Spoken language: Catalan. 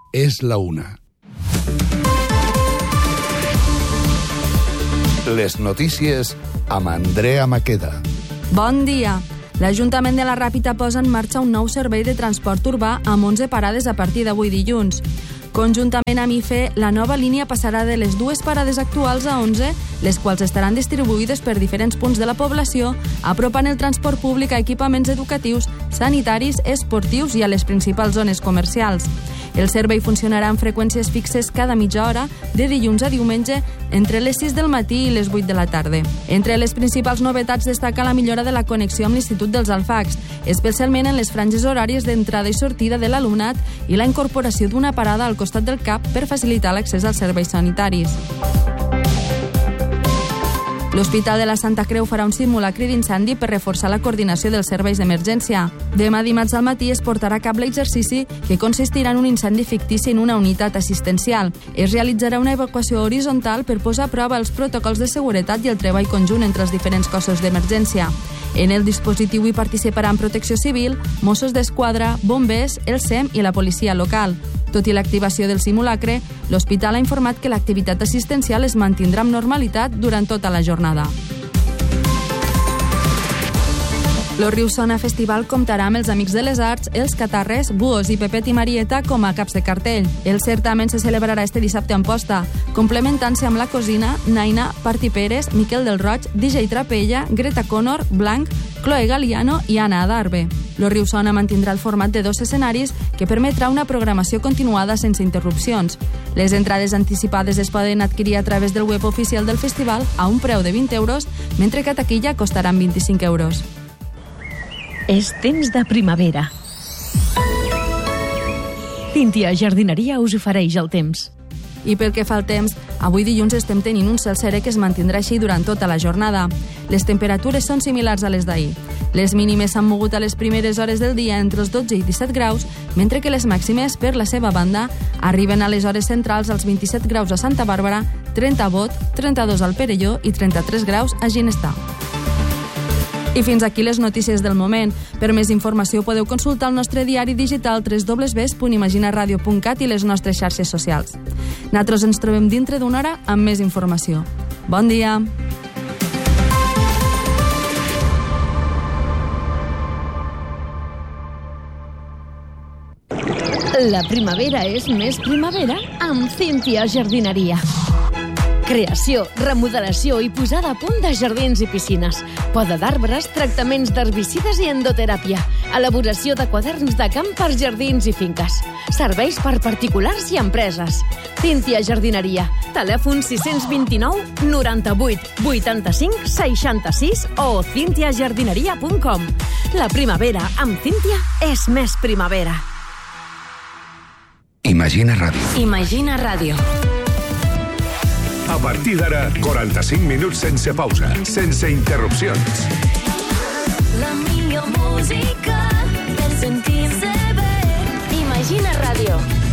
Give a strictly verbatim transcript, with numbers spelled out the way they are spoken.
és la una. Les notícies amb Andrea Maqueda. Bon dia. L'Ajuntament de la Ràpita posa en marxa un nou servei de transport urbà amb onze parades a partir d'avui dilluns. Conjuntament amb I F E, la nova línia passarà de les dues parades actuals a onze, les quals estaran distribuïdes per diferents punts de la població, apropant el transport públic a equipaments educatius, sanitaris, esportius i a les principals zones comercials. El servei funcionarà amb freqüències fixes cada mitja hora, de dilluns a diumenge, entre les sis del matí i les vuit de la tarda. Entre les principals novetats destaca la millora de la connexió amb l'Institut dels Alfacs, especialment en les franges horàries d'entrada i sortida de l'alumnat i la incorporació d'una parada al costat del C A P per facilitar l'accés als serveis sanitaris. L'Hospital de la Santa Creu farà un simulacre d'incendi per reforçar la coordinació dels serveis d'emergència. Demà dimarts al matí es portarà a cap l'exercici que consistirà en un incendi fictici en una unitat assistencial. Es realitzarà una evacuació horitzontal per posar a prova els protocols de seguretat i el treball conjunt entre els diferents cossos d'emergència. En el dispositiu hi participaran Protecció Civil, Mossos d'Esquadra, bombers, el S E M i la policia local. Tot i l'activació del simulacre, l'hospital ha informat que l'activitat assistencial es mantindrà amb normalitat durant tota la jornada. Lo Riusona Festival comptarà amb els Amics de les Arts, els Catarres, Buos i Pepet i Marieta com a caps de cartell. El certamen se celebrarà este dissabte a Amposta, complementant-se amb La Cosina, Naina, Parti Pérez, Miquel del Roig, D J Trapella, Greta Connor, Blanc, Chloe Galiano i Anna Adarve. Lo Riusona mantindrà el format de dos escenaris que permetrà una programació continuada sense interrupcions. Les entrades anticipades es poden adquirir a través del web oficial del festival a un preu de vint euros, mentre que a taquilla costaran vint-i-cinc euros. És temps de primavera. Cíntia Jardineria us ofereix el temps. I pel que fa al temps, avui dilluns estem tenint un cel serè que es mantindrà així durant tota la jornada. Les temperatures són similars a les d'ahir. Les mínimes s'han mogut a les primeres hores del dia entre els dotze i disset graus, mentre que les màximes, per la seva banda, arriben a les hores centrals als vint-i-set graus a Santa Bàrbara, trenta a Bot, trenta-dos al Perelló i trenta-tres graus a Ginestar. I fins aquí les notícies del moment. Per més informació podeu consultar el nostre diari digital w w w punt imaginaradio punt cat i les nostres xarxes socials. Nosaltres ens trobem dintre d'una hora amb més informació. Bon dia! La primavera és més primavera amb Cíntia Jardineria. Creació, remodelació i posada a punt de jardins i piscines. Poda d'arbres, tractaments d'herbicides i endoteràpia. Elaboració de quaderns de camp per jardins i finques. Serveis per particulars i empreses. Cíntia Jardineria. Telèfon sis dos nou, noranta-vuit, vuitanta-cinc, seixanta-sis o cíntia jardineria punt com. La primavera amb Cíntia és més primavera. Imagina Ràdio. Imagina Ràdio. A partir d'ara, quaranta-cinc minuts sense pausa, sense interrupcions. La millor música.